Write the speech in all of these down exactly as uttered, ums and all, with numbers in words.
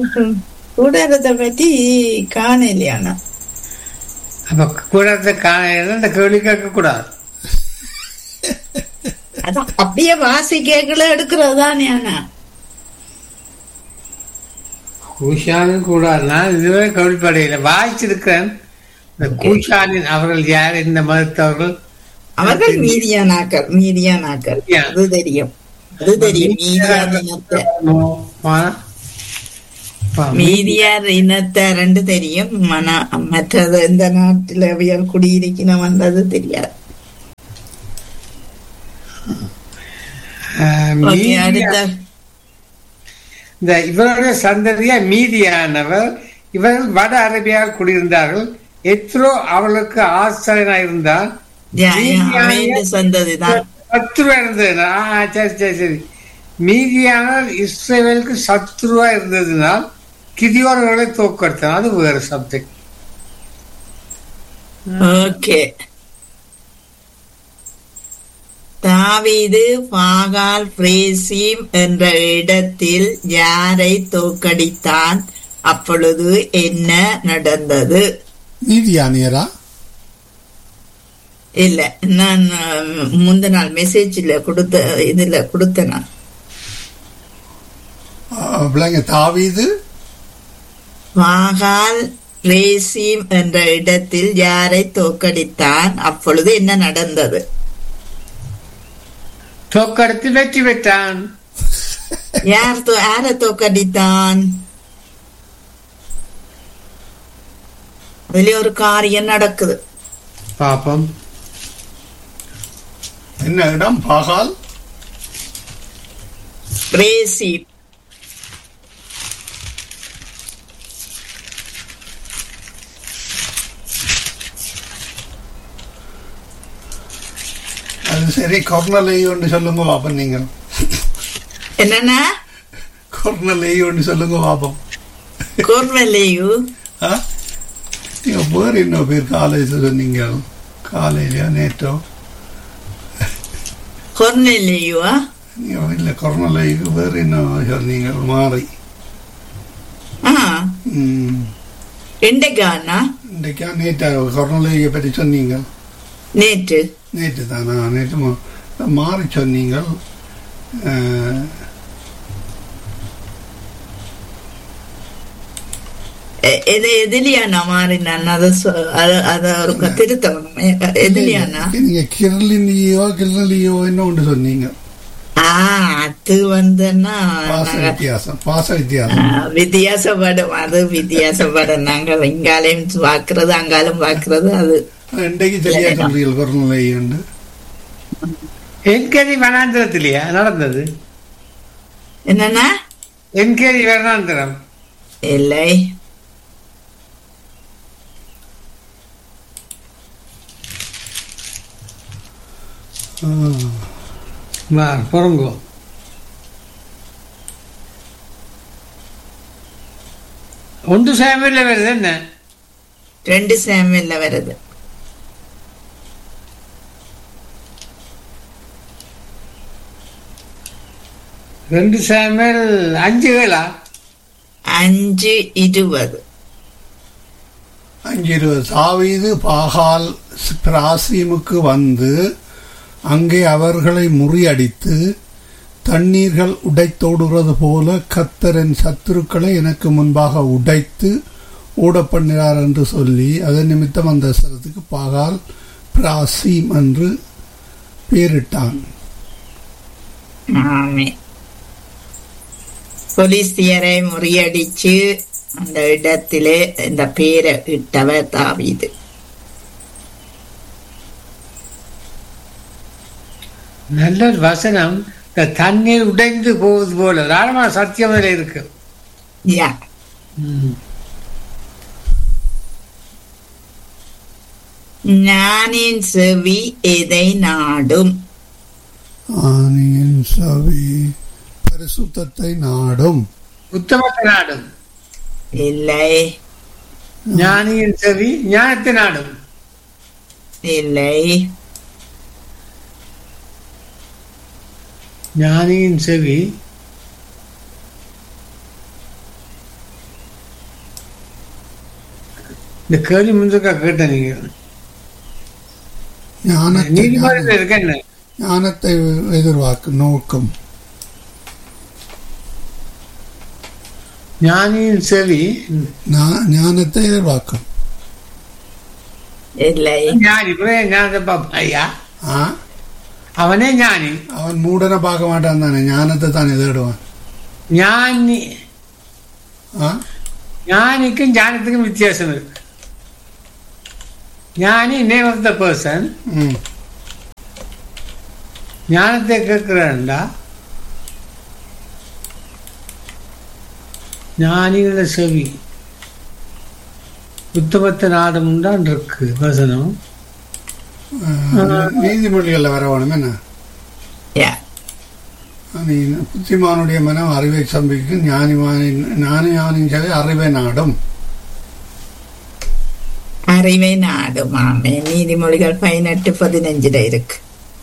கூடாரத்தை பத்தி காணலையானா அப்ப கூடாரத்தை காண இந்த கேள்வி கேட்க கூடாது. அதான் அப்படியே வாசி கேட்கல எடுக்கிறது தானே. ஆனா கூஷானும் கூடாது. நான் இதுவே கவலைப்படையில வாய்ச்சிருக்கிறேன். இந்த கூஷானின் அவர்கள் யார், இந்த மதத்தவர்கள்? அவர்கள் மீதியானாக்கள். மீதியானாக்கள் அது தெரியும், அது தெரியும். மீதியான இனத்தை மீதியார் இனத்தை ரெண்டு தெரியும். மன மற்றது இந்த நாட்டில் அவையால் குடியிருக்கணும் வந்தது தெரியாது. இந்த இவருடைய சந்ததியா மீதியானவர். இவர்கள் வட அரேபியாவில் குடியிருந்தார்கள். எத்ரோ அவளுக்கு ஆசிரியனா இருந்தால் சந்ததிதான் சத்ருவா இருந்ததுனா சரி சரி சரி மீதியானால் இஸ்ரேலுக்கு சத்ருவா இருந்ததுனால் கிதியோர்களை தோக்கடித்தான். அது வேறு சப்ஜெக்ட். ஓகே. தாவீது பாகால் பிரேசிம் என்ற இடத்தில் யாரை தோக்கடித்தான்? அப்பொழுது என்ன நடந்தது? மீதியானியரா? இல்ல, நான் முந்த நாள் மெசேஜ்ல கொடுத்த இதுல கொடுத்த நான் தாவீது பாகால் பிரேசிம் என்ற இடத்தில் யாரை தோக்கடித்தான்? அப்பொழுது என்ன நடந்தது? தோக்கடித்து வெற்றி பெற்றான். யார் யாரை தோக்கடித்தான்? அதுல ஒரு காரியம் நடக்குது. பாப்பம். என்ன இடம்? பாகால் பிரேசிம். அது சரி. கொர்னலேயோன்னு சொல்லுங்க பாப்போம். நீங்க என்னன்னா கொர்னலேயோன்னு சொல்லுங்க பாப்போம். கொர்னலேயோ நீங்க பேர் என்ன பேர்? காலேஜ் சொன்னீங்க. காலையிலயா நேற்றோ? கொர்னலேயோவா? இல்ல, கொர்னலேயுக்கு பேர் என்ன சொன்னீங்க? மாறி. இன்றைக்கானா? இன்றைக்கா நேற்றா கொர்னலேயை பற்றி சொன்னீங்க? நேற்று நேற்று தானா? நேற்று மாறி சொன்னீங்க. எதிலியானா மாறினான்? அத ஒரு திருத்தம். எதிலியானா? நீங்க கிரலினியோ கிரலியோ என்ன ஒன்று சொன்னீங்க. அது வந்துன்னா வித்தியாசம். பாச வித்தியாசம் வித்தியாசப்படும். அது வித்தியாசப்படும். நாங்கள் இங்காலையும் பாக்குறது அங்காலும் பாக்குறது. அது இன்றைக்கு சரியா சொல்றீர்கள். கொரோனா என்கேரி வனாந்திரத்திலேயா நடந்தது? என்னன்னா என்கேரி வனாந்திரம் இல்லை. பொறங்கோ ஒன்று சாமியில வருது. என்ன ரெண்டு சாமியில வருது. ரெண்டு சாமியல் அஞ்சு வேளா அஞ்சு இருபது அஞ்சு இருபது தாவீது பாகால் பிராசீமுக்கு வந்து அங்கே அவர்களை முறியடித்து தண்ணீர்கள் உடைத்தோடுகிறது போல கர்த்தரின் சத்துருக்களை எனக்கு முன்பாக உடைத்து ஓட பண்ணினார் என்று சொல்லி அதன் நிமித்தம் அந்த ஸ்தலத்துக்கு பாகால் பிராசீம் என்று பெயரிட்டான். போலீஸ்தியரை முறியடிச்சு அந்த இடத்திலே இந்த பேரை இட்டவர் தாவீது. நல்ல வசனம். தண்ணீர் உடைந்து போவது போல தாராளமான சத்தியம் இருக்கு. ஞானின் செவி எதை நாடும்? ஞானியின் செவி பரிசுத்தத்தை நாடும். உத்தமத்தை நாடும். இல்லை. ஞானியின் செவி ஞானத்தை நாடும். இல்லை. ஞானியின் செவி இந்த கேள்வி முந்துக்கா கேட்ட நீங்க ஞானத்தை நீதிமன்றத்தில் இருக்க என்ன ஞானத்தை எதிர்பார்க்கும் நோக்கம் ஞானியின் செவி ஞா- ஞானத்தை எதிர்பார்க்கும். இல்லை ஞானி கூட ஞானத்தை பார்ப்பான் ஐயா. ஆ அவனே ஞானி. அவன் மூடனை பார்க்க மாட்டான் தானே, ஞானத்தை தானே தேடுவான். ஞானி ஆ ஞானிக்கும் ஞானத்துக்கும் வித்தியாசம் இருக்கு. ஞானி நேம் ஆஃப் த பர்சன். ம் ஞானத்தை கேட்கிறான்டா ஞானிகள செவி உத்தமத்த நாடம் தான் இருக்கு வசனம். நீதிமொழிகளில் வர வேணும் என்ன? யா நீ புத்திமானுடைய மனம் அறிவை சம்பிக்கும், ஞானிமானின் ஞானி ஞானின் செவி அறிவை நாடும். அறிவை நாடும். ஆமே, நீதிமொழிகள் பதினெட்டு பதினஞ்சுல இருக்கு.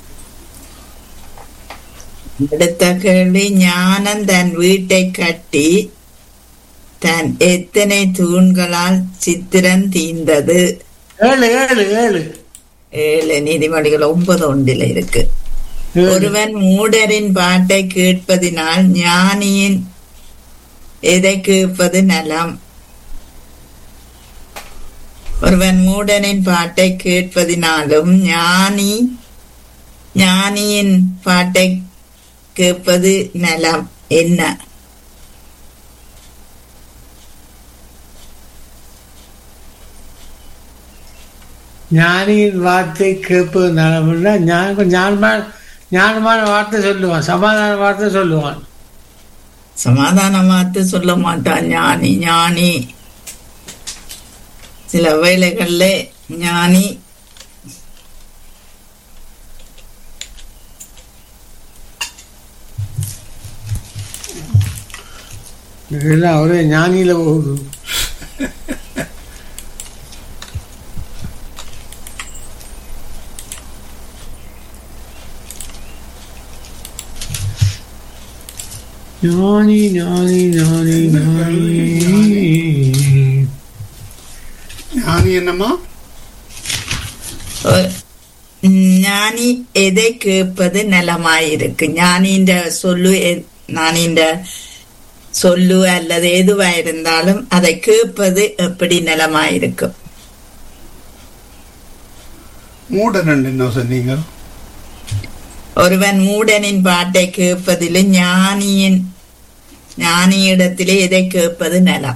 அடுத்த கேள்வி, ஞானம் தன் வீட்டை கட்டி தன் எத்தனை தூண்களால் சித்திரம் தீர்ந்தது? ஏழு ஏழு ஏழு ஏழு. நீதிமொழிகள் ஒன்பது ஒன்றில் இருக்கு. ஏழு. ஒருவன் மூடரின் பாட்டை கேட்பதினால் ஞானியின் எதை கேட்பது நலம்? ஒருவன் மூடனின் பாட்டை கேட்பதினாலும் ஞானி ஞானியின் பாட்டை கேட்பது நலம் என்ன? ஞானியின் வார்த்தை கேட்பது நலம்னா ஞான ஞானமான ஞானமான வார்த்தை சொல்லுவான், சமாதான வார்த்தை சொல்லுவான். சமாதான வார்த்தை சொல்ல மாட்டான் ஞானி. ஞானி சில வேளைகள்ல ஞானி இதெல்லாம் ஒரே ஞானியில போகுது. ஞானி ஞானி ஞானி ஞானி ஞானி என்னம்மா? ஒ- ஞானி எதை கேட்பது நலமாயிருக்கு? ஞானின்ற சொல்லு எ- ஞானின்ற சொல்லு அல்லது எதுவா இருந்தாலும் அதை கேட்பது எப்படி நலமாயிருக்கும்? மூடன் என்ன சொன்னீங்க? ஒருவன் மூடனின் பாட்டை கேட்பதில் ஞானியின் ஞானியிடத்திலே எதை கேட்பது நலம்?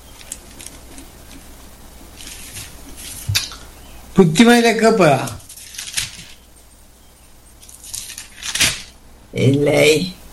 புத்திமையில கேட்பதா? இல்லை.